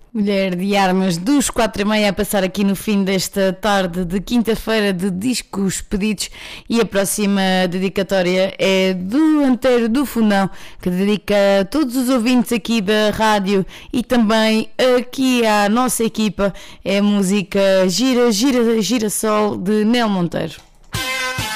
Mulher de Armas dos 4h30 a passar aqui no fim desta tarde de quinta-feira de discos pedidos, e a próxima dedicatória é do Anteiro do Fundão, que dedica a todos os ouvintes aqui da rádio e também aqui à nossa equipa. É a música Gira, Gira, Girassol de Nel Monteiro.